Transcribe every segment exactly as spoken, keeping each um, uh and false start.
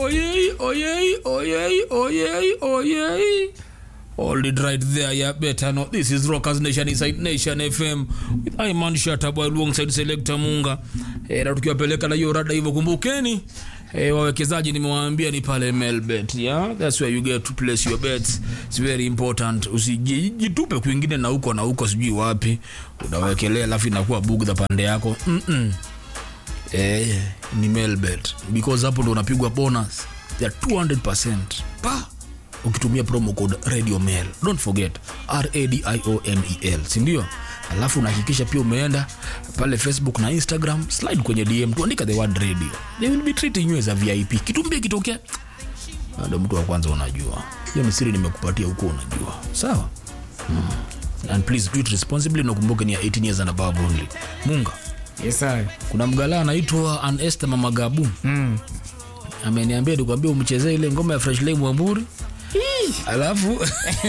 oyey, oyey, oyey, oyey, oyey. Hold it right there, yeah, better not. This is Rockers Nation Inside Nation F M with Iman Shatabwa alongside Selector Munga. Eh, na tukiwapeleka na hiyo rada hivyo, kumbukeni eh, wawekezaji nimewaambia ni pale Melbet, yeah. That's where you get to place your bets. It's very important. Usijitupe kwingine na huko na huko sijui wapi. Unawekelea alafu inakuwa bugdha pande yako. Mm -mm. Eh, ni Melbet because hapo ndo unapigwa bonus ya two hundred percent pa ukitumia promo code Radio Mail. Don't forget R A D I O M E L, si ndio? Alafu unahakikisha pia umeenda pale Facebook na Instagram, slide kwenye D M tuandika the word radio. They will be treating you as a V I P. Kitumbie kitokea, ndio mtu wa kwanza unajua. Hiyo ni siri nimekupatia huko, unajua. Sawa? Mm. And please do it responsibly, na kumbuka ni eighteen years and above only. Munga. Yes sir. Kuna mgala anaitwa An Esther Mamagabu. Mm. Ameniambia nikwambie umchezee ile ngoma ya Fresh Lane Mwamburi. Alafu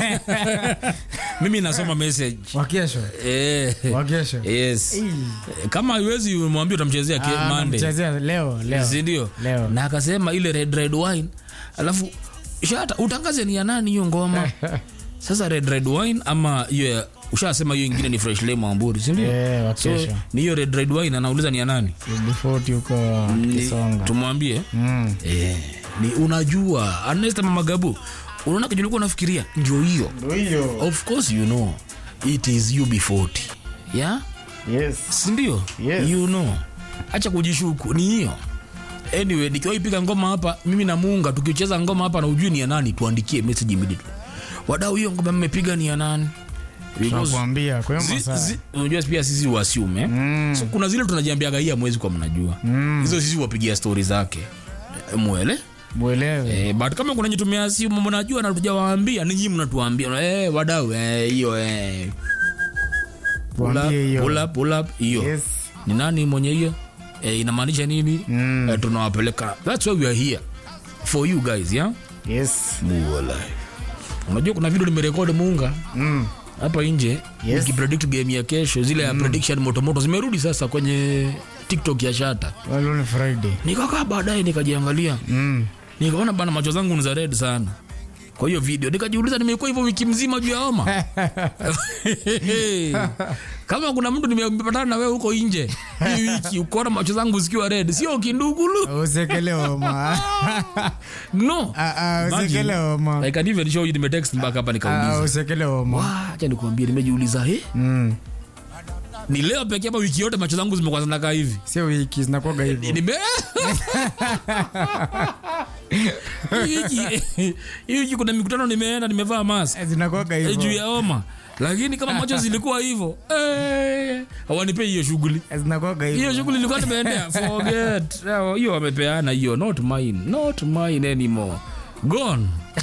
mimi nasoma message wakesho eh wakesho yes Ii. Kama haiwezi umwambie utamchezea ke ah, Monday mchezea leo leo si ndio? Na akasema ile red red wine, alafu shata utangaze ni ya nani hiyo ngoma sasa, red red wine ama hiyo ushasema hiyo nyingine ni Fresh Lane Mwamburi, si ndio? Eh, wakesho so, ni hiyo red red wine anauliza ni ya nani before uko Kisonga, tumwambie mm. eh ni unajua Anesta Mamagabu, unaona kitu nilikuwa nafikiria ndio hiyo. Ndio hiyo. Of course you know it is U B forty. Yeah? Yes. Si ndio? Yes. You know. Acha kujishuku, ni hiyo. Anyway, nikiwa ipiga ngoma hapa mimi na Munga tukicheza ngoma hapa na ujui ni ya nani, tuandikie message immediately. Wadau, hiyo ngoma mmepiga ni ya nani? Tunakuambia kwa hiyo masaa. Unajua pia sisi wasiume. Mm. So kuna zile tunajiambiaga hii mwezi kwa mnajua. Mm. Hizo sisi wapigia stories zake. Muele? Muelewe. Eh, but kama kuna nyitumia simu mnajua na tujawaambia, ni nyinyi mnatuambia. Eh, wadau eh hiyo eh. Pull up, pull up, pull up hiyo. Yes. Ni nani mwenye hiyo? Eh, inamaanisha nini? Mm. Eh, tunawapeleka. That's why we are here for you guys, yeah? Yes. Muole. Unajua kuna video nimerekodi Munga. Mm. Hapa nje, yes. Nikipredict game ya kesho, zile ya mm. prediction moto moto zimerudi sasa kwenye TikTok ya Shata. Leo ni Friday. Nikakaa baadaye nikajiangalia. Mm. Nikaona bana macho zangu ni za red sana. Kwa hiyo video nikajiuliza nimekuwa hivyo wiki mzima juu ya homa. Kama kuna mtu nimepatana na wewe huko nje hii wiki ukoona macho zangu zikiwa red, sio kindugulu. Usekele homa. No. Ah ah, usekele homa. I can even show you the text back hapa nikauliza. Ah, usekele homa. Wah, acha nikwambie nimejiuliza he. Mm. Ni leo pekee hapa wiki yote macho zangu zimekuwa zinakaa hivi. Sio wiki zinakuwa hivyo. Nime Hiki hiki kuna mikutano nimeenda nimevaa mask. Zinakuwa hivyo. Juu ya homa. Lakini kama macho zilikuwa hivyo, eh hawanipe hiyo shughuli. Zinakuwa hivyo. Hiyo shughuli ilikuwa nimeendea. Forget. Hiyo wamepeana hiyo, not mine. Not mine anymore. Gone.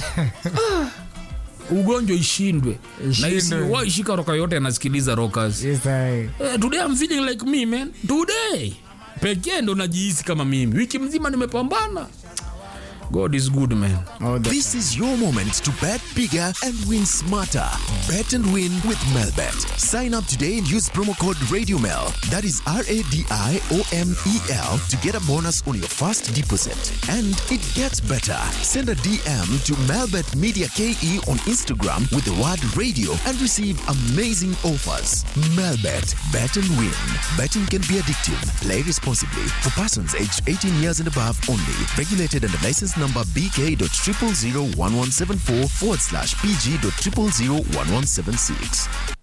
Ugonjwa ishindwe. Na isi waishika roka yote anasikiliza Rockers. Yes I. Uh, today I'm feeling like me, man. Today. Pekee ndo najihisi kama mimi. Wiki mzima nimepambana. God is good, man. Oh, this is your moment to bet bigger and win smarter. Bet and win with Melbet. Sign up today and use promo code RadioMel. That is R A D I O M E L to get a bonus on your first deposit. And it gets better. Send a D M to Melbet Media K E on Instagram with the word radio and receive amazing offers. Melbet. Bet and win. Betting can be addictive. Play responsibly. For persons aged eighteen years and above only. Regulated under license number B K dot zero zero zero one one seven four forward slash P G dot zero zero zero one one seven six.